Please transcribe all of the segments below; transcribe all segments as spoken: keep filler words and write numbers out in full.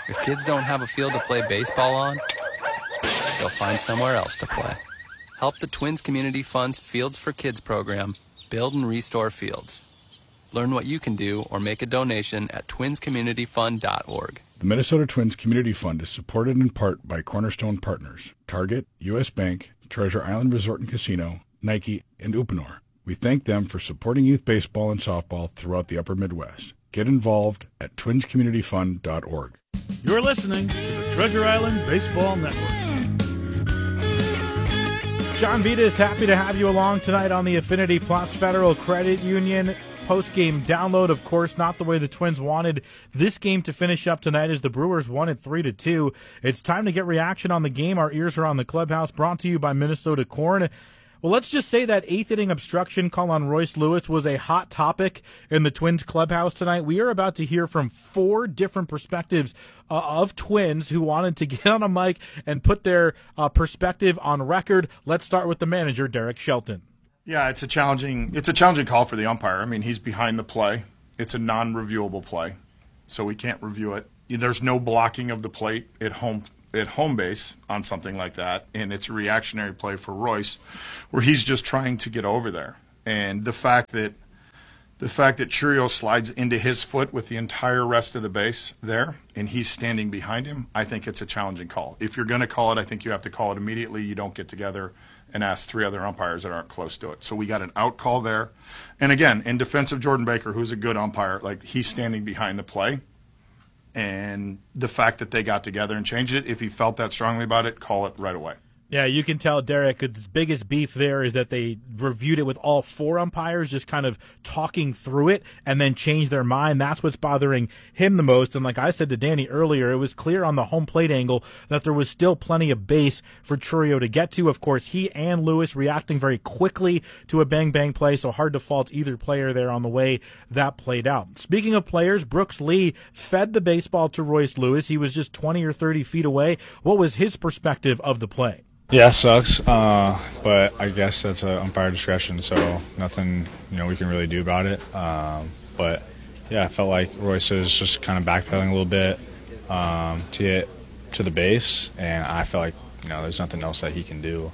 If kids don't have a field to play baseball on, they'll find somewhere else to play. Help the Twins Community Fund's Fields for Kids program build and restore fields. Learn what you can do or make a donation at twins community fund dot org. The Minnesota Twins Community Fund is supported in part by Cornerstone Partners, Target, U S Bank, Treasure Island Resort and Casino, Nike, and Uponor. We thank them for supporting youth baseball and softball throughout the upper Midwest. Get involved at twins community fund dot org. You're listening to the Treasure Island Baseball Network. John Vita is happy to have you along tonight on the Affinity Plus Federal Credit Union post-game download. Of course, not the way the Twins wanted this game to finish up tonight as the Brewers won it three to two. It's time to get reaction on the game. Our ears are on the clubhouse, brought to you by Minnesota Corn. Well, let's just say that eighth inning obstruction call on Royce Lewis was a hot topic in the Twins clubhouse tonight. We are about to hear from four different perspectives uh, of Twins who wanted to get on a mic and put their uh, perspective on record. Let's start with the manager, Derek Shelton. Yeah, it's a challenging it's a challenging call for the umpire. I mean, he's behind the play. It's a non-reviewable play, so we can't review it. There's no blocking of the plate at home at home base on something like that, and it's a reactionary play for Royce where he's just trying to get over there. And the fact that the fact that Chourio slides into his foot with the entire rest of the base there and he's standing behind him, I think it's a challenging call. If you're going to call it, I think you have to call it immediately. You don't get together and ask three other umpires that aren't close to it. So we got an out call there. And again, in defense of Jordan Baker, who's a good umpire, like he's standing behind the play. And the fact that they got together and changed it, if he felt that strongly about it, call it right away. Yeah, you can tell, Derek, his biggest beef there is that they reviewed it with all four umpires, just kind of talking through it and then changed their mind. That's what's bothering him the most. And like I said to Danny earlier, it was clear on the home plate angle that there was still plenty of base for Chourio to get to. Of course, he and Lewis reacting very quickly to a bang-bang play, so hard to fault either player there on the way that played out. Speaking of players, Brooks Lee fed the baseball to Royce Lewis. He was just twenty or thirty feet away. What was his perspective of the play? Yeah, it sucks, uh, but I guess that's an umpire discretion, so nothing you know we can really do about it. Um, but yeah, I felt like Royce was just kind of backpedaling a little bit um, to get to the base, and I felt like you know there's nothing else that he can do.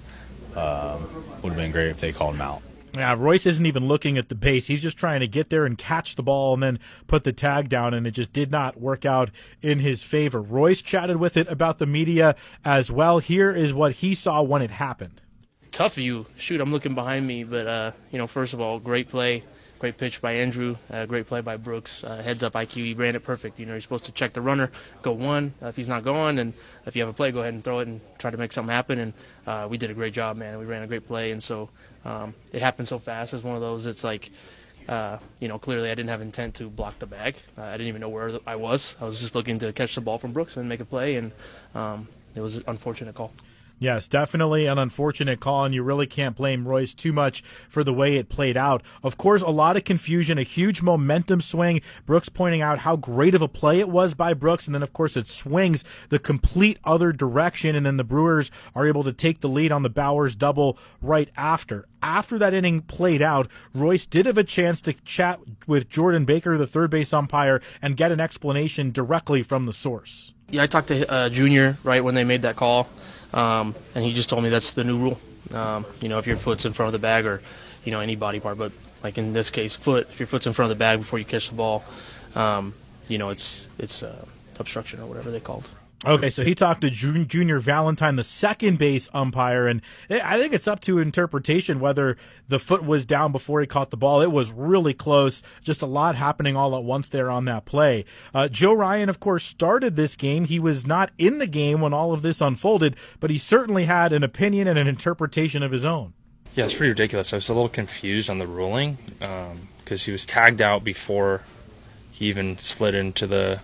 Um, would have been great if they called him out. Yeah, Royce isn't even looking at the base. He's just trying to get there and catch the ball and then put the tag down, and it just did not work out in his favor. Royce chatted with it about the media as well. Here is what he saw when it happened. Tough view. Shoot, I'm looking behind me, but, uh, you know, first of all, great play. Great pitch by Andrew. Uh, great play by Brooks. Uh, heads up I Q. He ran it perfect. You know, you're supposed to check the runner, go one. Uh, if he's not going, and if you have a play, go ahead and throw it and try to make something happen. And uh, we did a great job, man. We ran a great play, and so um, it happened so fast. It was one of those. It's like, uh, you know, clearly I didn't have intent to block the bag. Uh, I didn't even know where I was. I was just looking to catch the ball from Brooks and make a play, and um, it was an unfortunate call. Yes, definitely an unfortunate call, and you really can't blame Royce too much for the way it played out. Of course, a lot of confusion, a huge momentum swing. Brooks pointing out how great of a play it was by Brooks, and then, of course, it swings the complete other direction, and then the Brewers are able to take the lead on the Bowers double right after. After that inning played out, Royce did have a chance to chat with Jordan Baker, the third base umpire, and get an explanation directly from the source. Yeah, I talked to uh, Junior right when they made that call. Um, and he just told me that's the new rule. Um, you know, if your foot's in front of the bag or, you know, any body part, but like in this case, foot, if your foot's in front of the bag before you catch the ball, um, you know, it's it's uh, obstruction or whatever they called. Okay, so he talked to Junior Valentine, the second base umpire, and I think it's up to interpretation whether the foot was down before he caught the ball. It was really close, just a lot happening all at once there on that play. Uh, Joe Ryan, of course, started this game. He was not in the game when all of this unfolded, but he certainly had an opinion and an interpretation of his own. Yeah, it's pretty ridiculous. I was a little confused on the ruling because um, he was tagged out before he even slid into the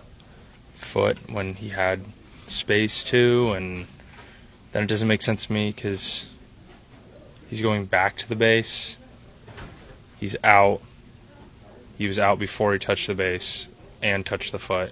foot when he had space too, and then it doesn't make sense to me because he's going back to the base. He's out. He was out before he touched the base and touched the foot.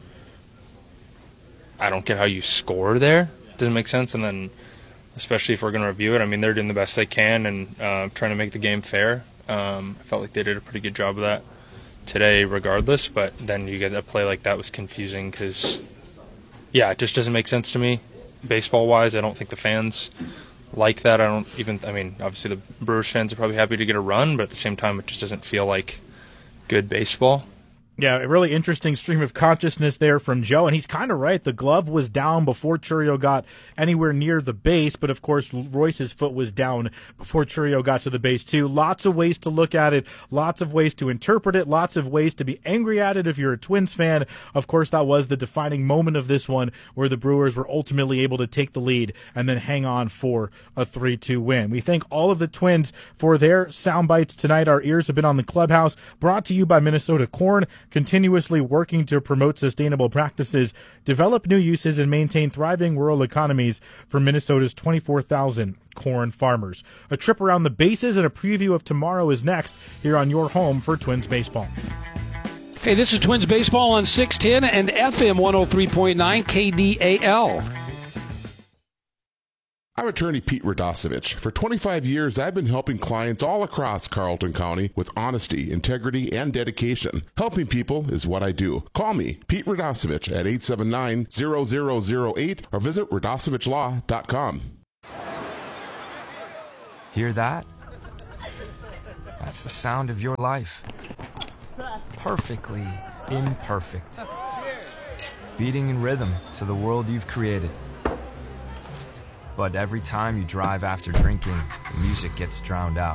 I don't get how you score there. It doesn't make sense. And then, especially if we're going to review it, I mean, they're doing the best they can and uh, trying to make the game fair. Um, I felt like they did a pretty good job of that today regardless, but then you get a play like that was confusing because yeah, it just doesn't make sense to me. Baseball-wise, I don't think the fans like that. I don't even, I mean, obviously the Brewers fans are probably happy to get a run, but at the same time, it just doesn't feel like good baseball. Yeah, a really interesting stream of consciousness there from Joe, and he's kind of right. The glove was down before Chourio got anywhere near the base, but of course Royce's foot was down before Chourio got to the base too. Lots of ways to look at it, lots of ways to interpret it, lots of ways to be angry at it if you're a Twins fan. Of course, that was the defining moment of this one where the Brewers were ultimately able to take the lead and then hang on for a three two win. We thank all of the Twins for their sound bites tonight. Our ears have been on the clubhouse, brought to you by Minnesota Corn, continuously working to promote sustainable practices, develop new uses, and maintain thriving rural economies for Minnesota's twenty-four thousand corn farmers. A trip around the bases and a preview of tomorrow is next here on your home for Twins baseball. Hey, this is Twins baseball on six ten and F M one oh three point nine K D A L. I'm attorney Pete Radosevich. For twenty-five years, I've been helping clients all across Carleton County with honesty, integrity, and dedication. Helping people is what I do. Call me, Pete Radosevich, at eight seven nine, zero zero zero eight or visit radosevich law dot com. Hear that? That's the sound of your life. Perfectly imperfect. Beating in rhythm to the world you've created. But every time you drive after drinking, the music gets drowned out.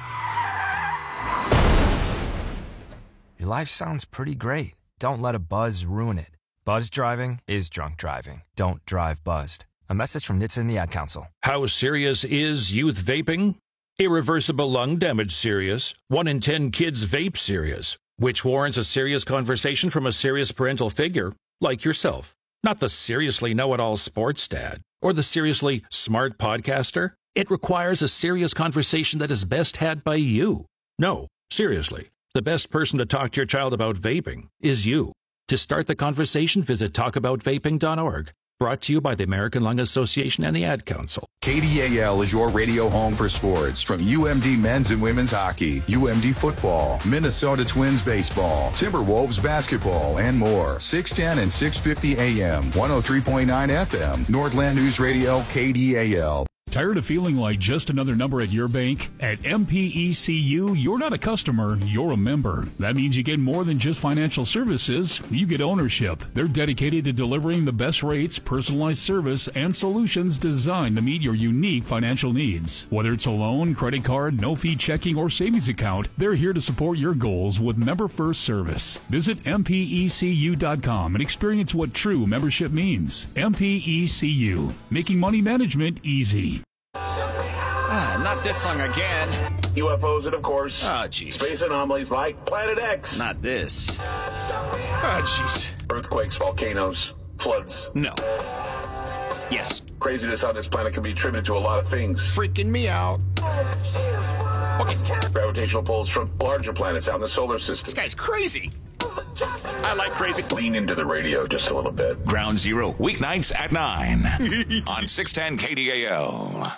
Your life sounds pretty great. Don't let a buzz ruin it. Buzz driving is drunk driving. Don't drive buzzed. A message from N H T S A and the Ad Council. How serious is youth vaping? Irreversible lung damage serious. One in ten kids vape serious, which warrants a serious conversation from a serious parental figure like yourself. Not the seriously know-it-all sports dad or the seriously smart podcaster. It requires a serious conversation that is best had by you. No, seriously, the best person to talk to your child about vaping is you. To start the conversation, visit talk about vaping dot org. Brought to you by the American Lung Association and the Ad Council. K D A L is your radio home for sports from U M D men's and women's hockey, U M D football, Minnesota Twins baseball, Timberwolves basketball, and more. six ten and six fifty A M, one oh three point nine F M, Nordland News Radio, K D A L. Tired of feeling like just another number at your bank? At M P E C U, you're not a customer, you're a member. That means you get more than just financial services, you get ownership. They're dedicated to delivering the best rates, personalized service, and solutions designed to meet your unique financial needs. Whether it's a loan, credit card, no-fee checking, or savings account, they're here to support your goals with member-first service. Visit M P E C U dot com and experience what true membership means. M P E C U, making money management easy. Ah, not this song again. U F Os and, of course, oh, jeez. Space anomalies like Planet X. Not this. Oh, jeez. Earthquakes, volcanoes, floods. No. Yes. Craziness on this planet can be attributed to a lot of things. Freaking me out. Okay. Gravitational pulls from larger planets out in the solar system. This guy's crazy. I like crazy. Lean into the radio just a little bit. Ground Zero, weeknights at nine on six ten K D A L.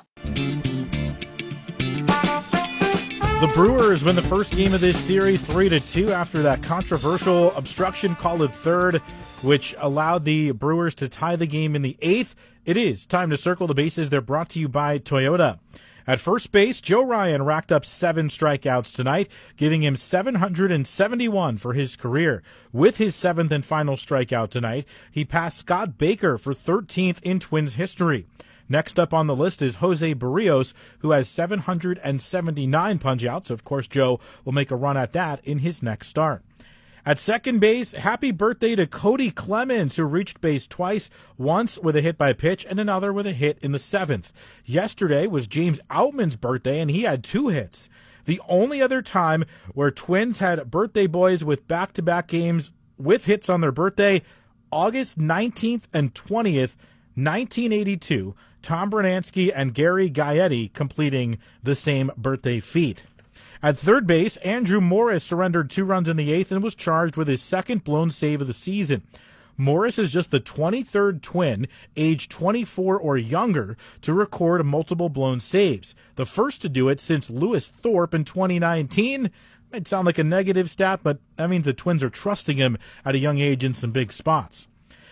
The Brewers win the first game of this series three to two after that controversial obstruction call at third, which allowed the Brewers to tie the game in the eighth. It is time to circle the bases. They're brought to you by Toyota. At first base, Joe Ryan racked up seven strikeouts tonight, giving him seven hundred seventy-one for his career. With his seventh and final strikeout tonight, he passed Scott Baker for thirteenth in Twins history. Next up on the list is Jose Barrios, who has seven hundred seventy-nine punch-outs. Of course, Joe will make a run at that in his next start. At second base, happy birthday to Cody Clemens, who reached base twice, once with a hit by pitch and another with a hit in the seventh. Yesterday was James Outman's birthday, and he had two hits. The only other time where Twins had birthday boys with back-to-back games with hits on their birthday, August nineteenth and twentieth, nineteen eighty-two, Tom Brunansky and Gary Gaetti completing the same birthday feat. At third base, Andrew Morris surrendered two runs in the eighth and was charged with his second blown save of the season. Morris is just the twenty-third Twin, age twenty-four or younger, to record multiple blown saves. The first to do it since Lewis Thorpe in twenty nineteen. Might sound like a negative stat, but that means the Twins are trusting him at a young age in some big spots.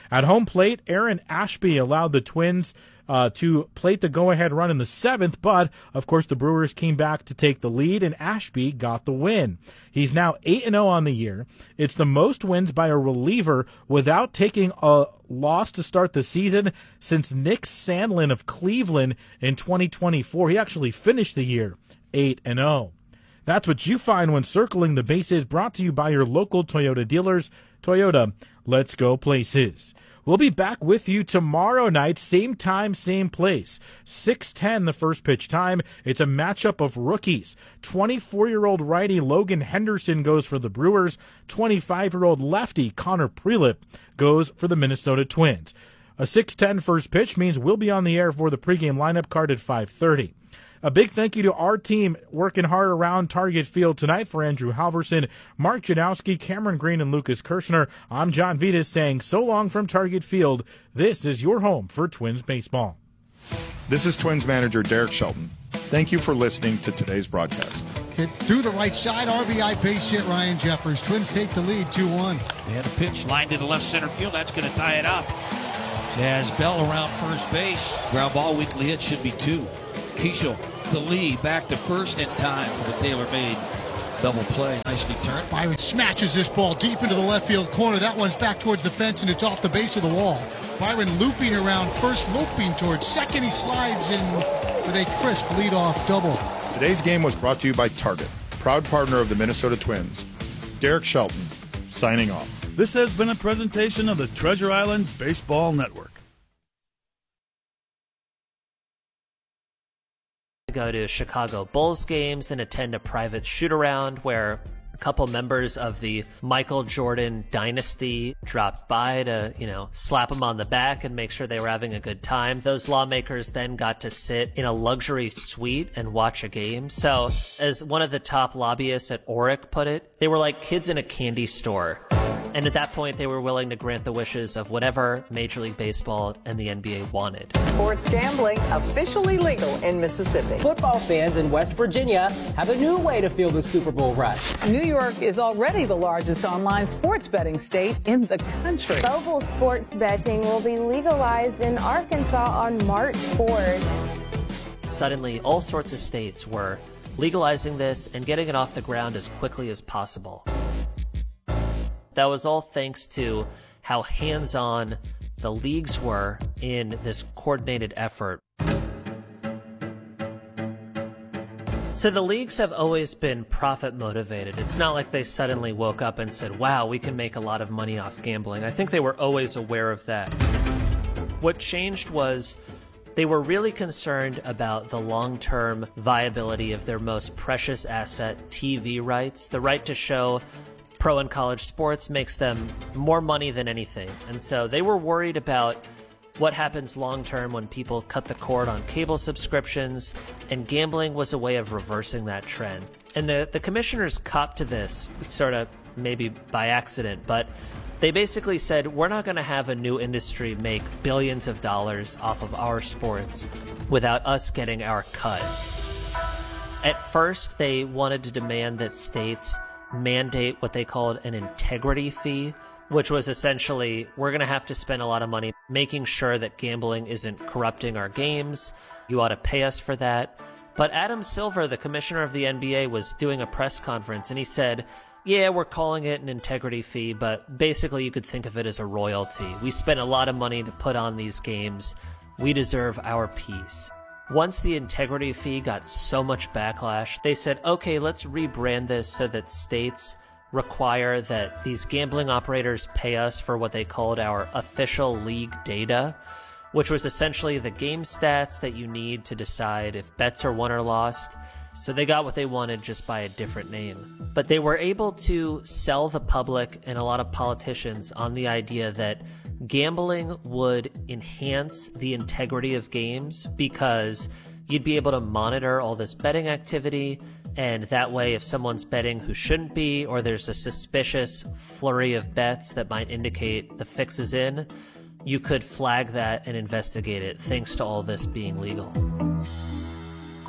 At home plate, Aaron Ashby allowed the Twins uh, to plate the go-ahead run in the seventh, but, of course, the Brewers came back to take the lead, and Ashby got the win. He's now eight and oh on the year. It's the most wins by a reliever without taking a loss to start the season since Nick Sandlin of Cleveland in twenty twenty-four. He actually finished the year eight and oh. That's what you find when circling the bases, brought to you by your local Toyota dealers. Toyota, let's go places. We'll be back with you tomorrow night, same time, same place. six ten the first pitch time. It's a matchup of rookies. twenty-four-year-old righty Logan Henderson goes for the Brewers. twenty-five-year-old lefty Connor Prelip goes for the Minnesota Twins. A six ten first pitch means we'll be on the air for the pregame lineup card at five thirty. A big thank you to our team working hard around Target Field tonight. For Andrew Halverson, Mark Janowski, Cameron Green, and Lucas Kirshner, I'm John Vitas saying so long from Target Field. This is your home for Twins baseball. This is Twins manager Derek Shelton. Thank you for listening to today's broadcast. Hit through the right side, R B I base hit, Ryan Jeffers. Twins take the lead two one. They had a pitch lined to the left center field. That's going to tie it up. As Bell around first base. Ground ball, weekly hit should be two. Keishel, the lead, back to first in time for the tailor-made double play. Nicely turned. Byron smashes this ball deep into the left field corner. That one's back towards the fence, and it's off the base of the wall. Byron looping around first, looping towards second. He slides in with a crisp leadoff double. Today's game was brought to you by Target, proud partner of the Minnesota Twins. Derek Shelton, signing off. This has been a presentation of the Treasure Island Baseball Network. Go to Chicago Bulls games and attend a private shoot-around where a couple members of the Michael Jordan dynasty dropped by to, you know, slap them on the back and make sure they were having a good time. Those lawmakers then got to sit in a luxury suite and watch a game. So, as one of the top lobbyists at Oric put it, they were like kids in a candy store. And at that point, they were willing to grant the wishes of whatever Major League Baseball and the N B A wanted. Sports gambling officially legal in Mississippi. Football fans in West Virginia have a new way to feel the Super Bowl rush. New York is already the largest online sports betting state in the country. Mobile sports betting will be legalized in Arkansas on March fourth. Suddenly, all sorts of states were legalizing this and getting it off the ground as quickly as possible. That was all thanks to how hands-on the leagues were in this coordinated effort. So the leagues have always been profit motivated. It's not like they suddenly woke up and said, wow, we can make a lot of money off gambling. I think they were always aware of that. What changed was they were really concerned about the long-term viability of their most precious asset, T V rights. The right to show pro and college sports makes them more money than anything. And so they were worried about what happens long term when people cut the cord on cable subscriptions, and gambling was a way of reversing that trend. And the, the commissioners copped to this, sort of maybe by accident, but they basically said, we're not going to have a new industry make billions of dollars off of our sports without us getting our cut. At first, they wanted to demand that states mandate what they called an integrity fee, which was essentially, we're going to have to spend a lot of money making sure that gambling isn't corrupting our games. You ought to pay us for that. But Adam Silver, the commissioner of the N B A, was doing a press conference, and he said, yeah, we're calling it an integrity fee, but basically you could think of it as a royalty. We spent a lot of money to put on these games. We deserve our piece. Once the integrity fee got so much backlash, they said, okay, let's rebrand this so that states require that these gambling operators pay us for what they called our official league data, which was essentially the game stats that you need to decide if bets are won or lost. So they got what they wanted just by a different name. But they were able to sell the public and a lot of politicians on the idea that gambling would enhance the integrity of games because you'd be able to monitor all this betting activity, and that way if someone's betting who shouldn't be, or there's a suspicious flurry of bets that might indicate the fix is in, you could flag that and investigate it thanks to all this being legal.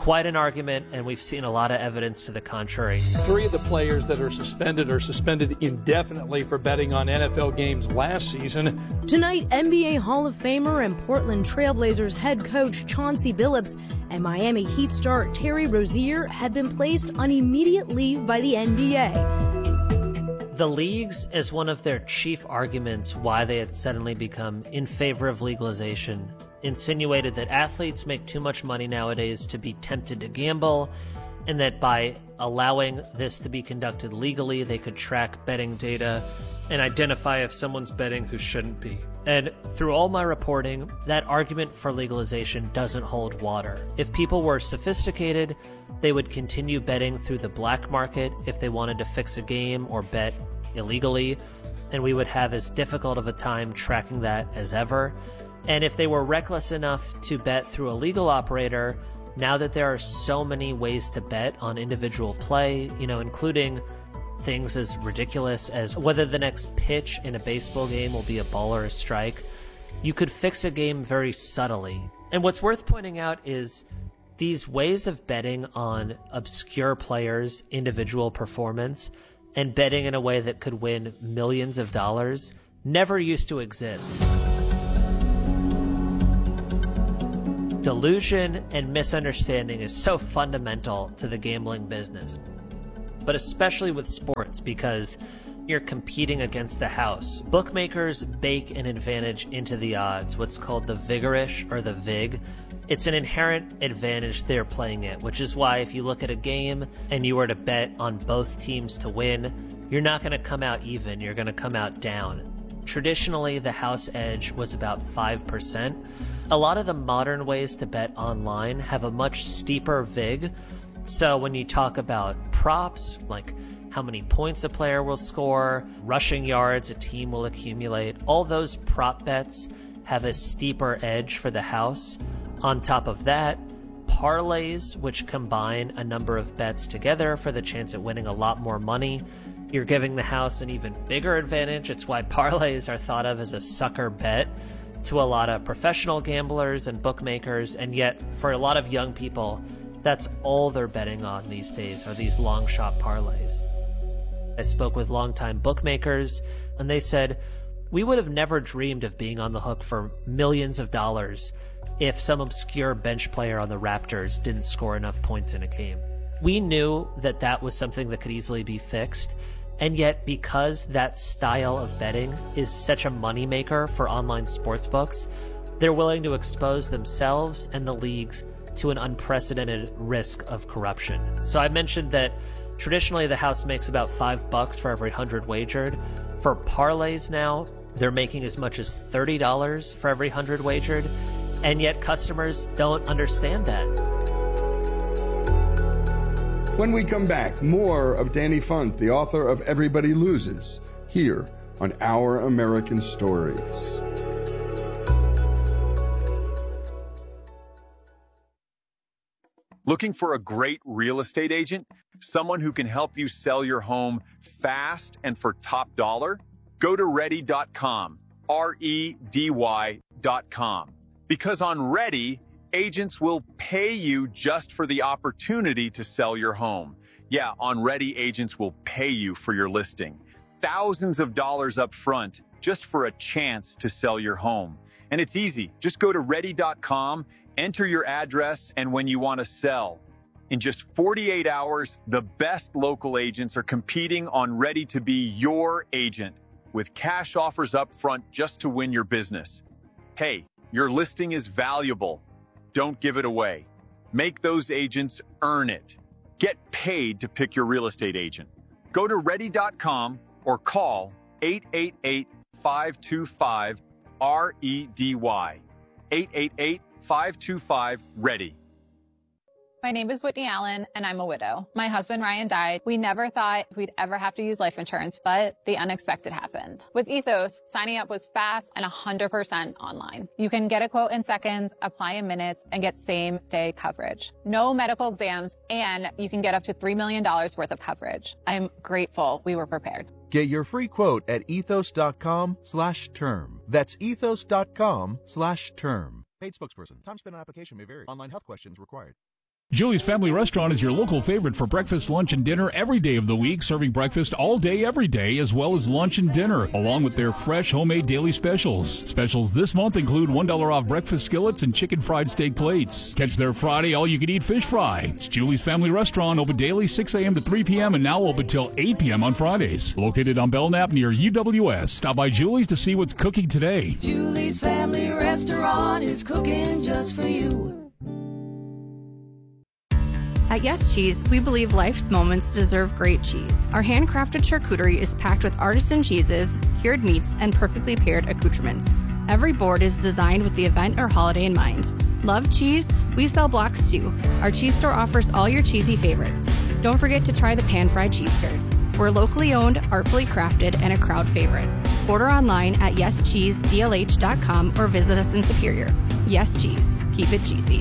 quite an argument, and we've seen a lot of evidence to the contrary. Three of the players that are suspended are suspended indefinitely for betting on N F L games last season. Tonight, N B A Hall of Famer and Portland Trailblazers head coach Chauncey Billups and Miami Heat star Terry Rozier have been placed on immediate leave by the N B A. The leagues, as one of their chief arguments why they had suddenly become in favor of legalization, insinuated that athletes make too much money nowadays to be tempted to gamble, and that by allowing this to be conducted legally, they could track betting data and identify if someone's betting who shouldn't be. And through all my reporting, that argument for legalization doesn't hold water. If people were sophisticated, they would continue betting through the black market if they wanted to fix a game or bet illegally, and we would have as difficult of a time tracking that as ever. And if they were reckless enough to bet through a legal operator, now that there are so many ways to bet on individual play, you know, including things as ridiculous as whether the next pitch in a baseball game will be a ball or a strike, you could fix a game very subtly. And what's worth pointing out is these ways of betting on obscure players' individual performance and betting in a way that could win millions of dollars never used to exist. Delusion and misunderstanding is so fundamental to the gambling business, but especially with sports because you're competing against the house. Bookmakers bake an advantage into the odds, what's called the vigorish or the vig. It's an inherent advantage they're playing it, which is why if you look at a game and you were to bet on both teams to win, you're not going to come out even, you're going to come out down. Traditionally, the house edge was about five percent. A lot of the modern ways to bet online have a much steeper vig. So when you talk about props, like how many points a player will score, rushing yards a team will accumulate, all those prop bets have a steeper edge for the house. On top of that, parlays, which combine a number of bets together for the chance at winning a lot more money, you're giving the house an even bigger advantage. It's why parlays are thought of as a sucker bet to a lot of professional gamblers and bookmakers, and yet for a lot of young people, that's all they're betting on these days are these long shot parlays. I spoke with longtime bookmakers, and they said, we would have never dreamed of being on the hook for millions of dollars if some obscure bench player on the Raptors didn't score enough points in a game. We knew that that was something that could easily be fixed, and yet because that style of betting is such a moneymaker for online sportsbooks, they're willing to expose themselves and the leagues to an unprecedented risk of corruption. So I mentioned that traditionally the house makes about five bucks for every hundred wagered. For parlays now, they're making as much as thirty dollars for every hundred wagered, and yet customers don't understand that. When we come back, more of Danny Funt, the author of Everybody Loses, here on Our American Stories. Looking for a great real estate agent? Someone who can help you sell your home fast and for top dollar? Go to ready dot com, R E D Y dot com. Because on Ready, agents will pay you just for the opportunity to sell your home. Yeah, on Ready, agents will pay you for your listing. Thousands of dollars up front just for a chance to sell your home. And it's easy. Just go to ready dot com, enter your address, and when you want to sell. In just forty-eight hours, the best local agents are competing on Ready to be your agent with cash offers up front just to win your business. Hey, your listing is valuable. Don't give it away. Make those agents earn it. Get paid to pick your real estate agent. Go to ready dot com or call eight eight eight, five two five, R E D Y. eight eight eight, five two five, READY. My name is Whitney Allen, and I'm a widow. My husband, Ryan, died. We never thought we'd ever have to use life insurance, but the unexpected happened. With Ethos, signing up was fast and one hundred percent online. You can get a quote in seconds, apply in minutes, and get same-day coverage. No medical exams, and you can get up to three million dollars worth of coverage. I'm grateful we were prepared. Get your free quote at ethos dot com slash term. That's ethos dot com slash term. Paid spokesperson. Time spent on application may vary. Online health questions required. Julie's Family Restaurant is your local favorite for breakfast, lunch, and dinner every day of the week, serving breakfast all day, every day, as well as lunch and dinner, along with their fresh homemade daily specials. Specials this month include one dollar off breakfast skillets and chicken fried steak plates. Catch their Friday all-you-can-eat fish fry. It's Julie's Family Restaurant, open daily six a.m. to three p.m. and now open till eight p.m. on Fridays. Located on Belknap near U W S. Stop by Julie's to see what's cooking today. Julie's Family Restaurant is cooking just for you. At Yes Cheese, we believe life's moments deserve great cheese. Our handcrafted charcuterie is packed with artisan cheeses, cured meats, and perfectly paired accoutrements. Every board is designed with the event or holiday in mind. Love cheese? We sell blocks too. Our cheese store offers all your cheesy favorites. Don't forget to try the pan-fried cheese curds. We're locally owned, artfully crafted, and a crowd favorite. Order online at yes cheese d l h dot com or visit us in Superior. Yes Cheese. Keep it cheesy.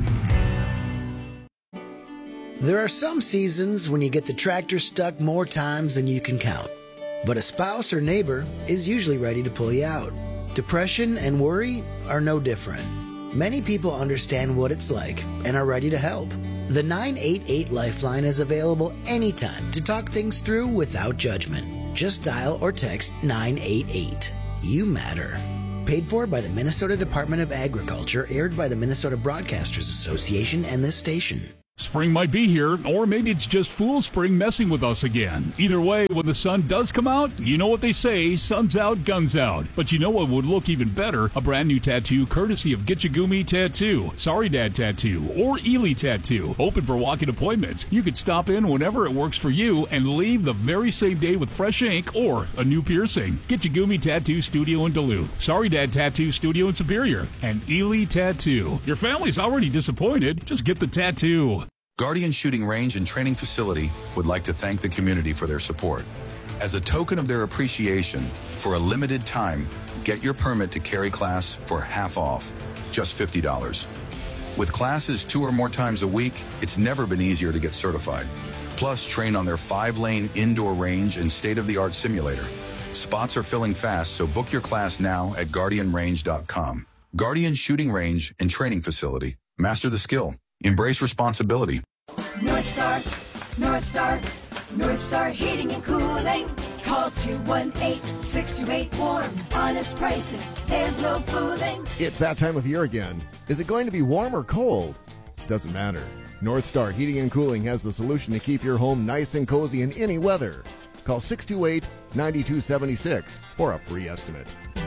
There are some seasons when you get the tractor stuck more times than you can count. But a spouse or neighbor is usually ready to pull you out. Depression and worry are no different. Many people understand what it's like and are ready to help. The nine eight eight Lifeline is available anytime to talk things through without judgment. Just dial or text nine eight eight. You matter. Paid for by the Minnesota Department of Agriculture, aired by the Minnesota Broadcasters Association and this station. Spring might be here, or maybe it's just Fool Spring messing with us again. Either way, when the sun does come out, you know what they say, sun's out, guns out. But you know what would look even better? A brand new tattoo courtesy of Gitchagumi Tattoo, Sorry Dad Tattoo, or Ely Tattoo. Open for walk-in appointments. You can stop in whenever it works for you and leave the very same day with fresh ink or a new piercing. Gitchagumi Tattoo Studio in Duluth, Sorry Dad Tattoo Studio in Superior, and Ely Tattoo. Your family's already disappointed. Just get the tattoo. Guardian Shooting Range and Training Facility would like to thank the community for their support. As a token of their appreciation, for a limited time, get your permit to carry class for half off, just fifty dollars. With classes two or more times a week, it's never been easier to get certified. Plus, train on their five-lane indoor range and state-of-the-art simulator. Spots are filling fast, so book your class now at guardian range dot com. Guardian Shooting Range and Training Facility. Master the skill. Embrace responsibility. North Star, North Star, North Star Heating and Cooling. Call two one eight, six two eight, warm. Honest prices, there's no fooling. It's that time of year again. Is it going to be warm or cold? Doesn't matter. North Star Heating and Cooling has the solution to keep your home nice and cozy in any weather. Call six two eight, nine two seven six for a free estimate.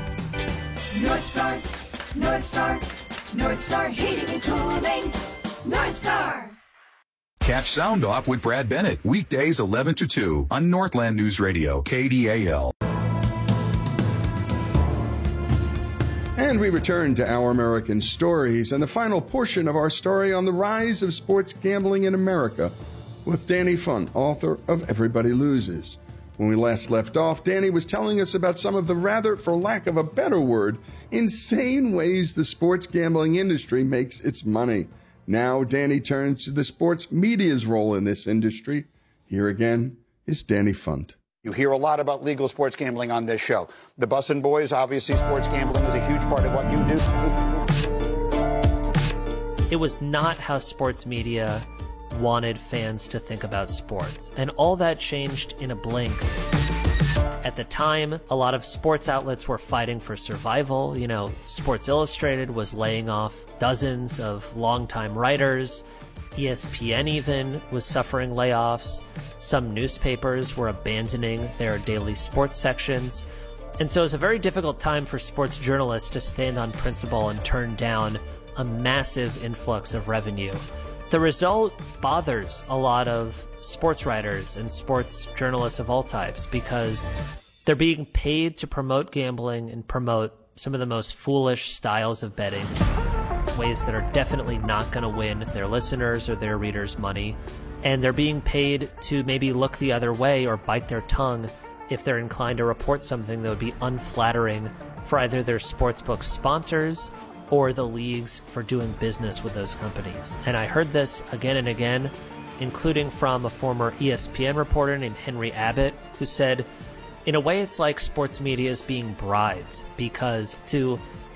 North Star, North Star, North Star Heating and Cooling. North Star. Catch Sound Off with Brad Bennett, weekdays eleven to two on Northland News Radio, K D A L. And we return to Our American Stories and the final portion of our story on the rise of sports gambling in America with Danny Fun, author of Everybody Loses. When we last left off, Danny was telling us about some of the rather, for lack of a better word, insane ways the sports gambling industry makes its money. Now, Danny turns to the sports media's role in this industry. Here again is Danny Funt. You hear a lot about legal sports gambling on this show. The Bussin' Boys, obviously sports gambling is a huge part of what you do. It was not how sports media wanted fans to think about sports, and all that changed in a blink. At the time, a lot of sports outlets were fighting for survival. You know, Sports Illustrated was laying off dozens of longtime writers. E S P N even was suffering layoffs. Some newspapers were abandoning their daily sports sections. And so it was a very difficult time for sports journalists to stand on principle and turn down a massive influx of revenue. The result bothers a lot of sports writers and sports journalists of all types because they're being paid to promote gambling and promote some of the most foolish styles of betting, ways that are definitely not going to win their listeners or their readers money. And they're being paid to maybe look the other way or bite their tongue if they're inclined to report something that would be unflattering for either their sportsbook sponsors or the leagues for doing business with those companies. And I heard this again and again, including from a former E S P N reporter named Henry Abbott, who said, in a way, it's like sports media is being bribed, because to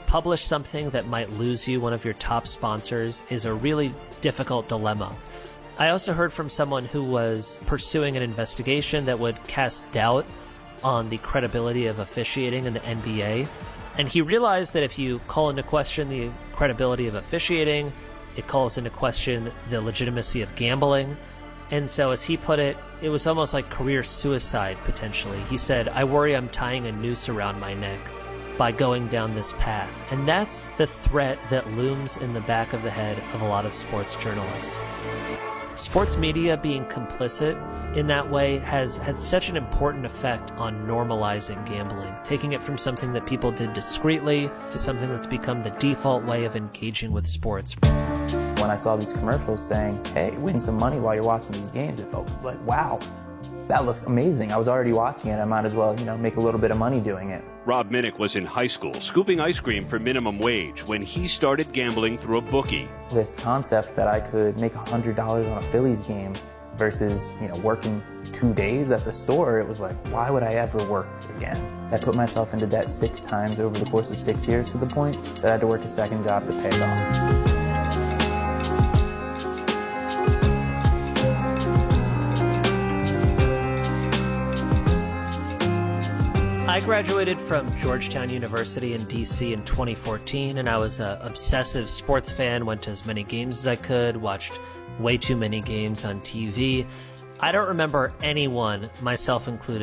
publish something that might lose you one of your top sponsors is a really difficult dilemma. I also heard from someone who was pursuing an investigation that would cast doubt on the credibility of officiating in the N B A. And he realized that if you call into question the credibility of officiating, it calls into question the legitimacy of gambling. And so, as he put it, it was almost like career suicide, potentially. He said, "I worry I'm tying a noose around my neck by going down this path." And that's the threat that looms in the back of the head of a lot of sports journalists. Sports media being complicit in that way has had such an important effect on normalizing gambling, taking it from something that people did discreetly to something that's become the default way of engaging with sports. When I saw these commercials saying, hey, win some money while you're watching these games, it felt like, wow, that looks amazing. I was already watching it. I might as well, you know, make a little bit of money doing it. Rob Minnick was in high school, scooping ice cream for minimum wage when he started gambling through a bookie. This concept that I could make one hundred dollars on a Phillies game versus, you know, working two days at the store, it was like, why would I ever work again? I put myself into debt six times over the course of six years to the point that I had to work a second job to pay it off. I graduated from Georgetown University in D C in twenty fourteen, and I was an obsessive sports fan, went to as many games as I could, watched way too many games on T V. I don't remember anyone, myself included,